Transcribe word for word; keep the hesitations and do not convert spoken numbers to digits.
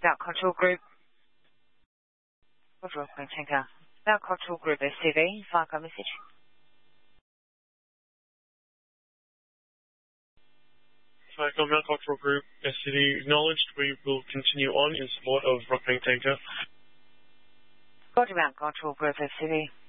Mount Control Group. Roger, Rockman Tanker. Mount Control Group S C V, Fargo message. Fargo Mount Control Group S C V acknowledged. We will continue on in support of Rockman Tanker. Roger, Mount Control Group S C V.